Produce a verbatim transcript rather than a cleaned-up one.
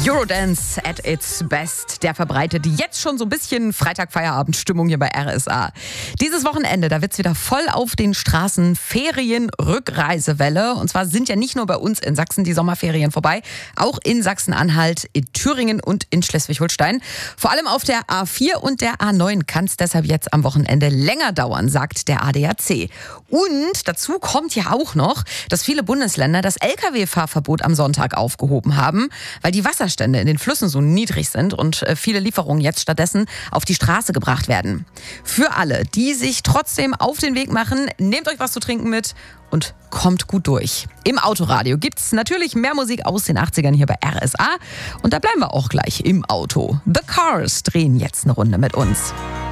Eurodance at its best. Der verbreitet jetzt schon so ein bisschen Freitag-Feierabend-Stimmung hier bei R S A. Dieses Wochenende, da wird's wieder voll auf den Straßen Ferien-Rückreisewelle. Und zwar sind ja nicht nur bei uns in Sachsen die Sommerferien vorbei, auch in Sachsen-Anhalt, in Thüringen und in Schleswig-Holstein. Vor allem auf der A vier und der A neun kann es deshalb jetzt am Wochenende länger dauern, sagt der A D A C. Und dazu kommt ja auch noch, dass viele Bundesländer das L K W-Fahrverbot am Sonntag aufgehoben haben, weil die Wasserstände in den Flüssen so niedrig sind und viele Lieferungen jetzt stattdessen auf die Straße gebracht werden. Für alle, die sich trotzdem auf den Weg machen, nehmt euch was zu trinken mit und kommt gut durch. Im Autoradio gibt's natürlich mehr Musik aus den achtzigern hier bei R S A und da bleiben wir auch gleich im Auto. The Cars drehen jetzt eine Runde mit uns.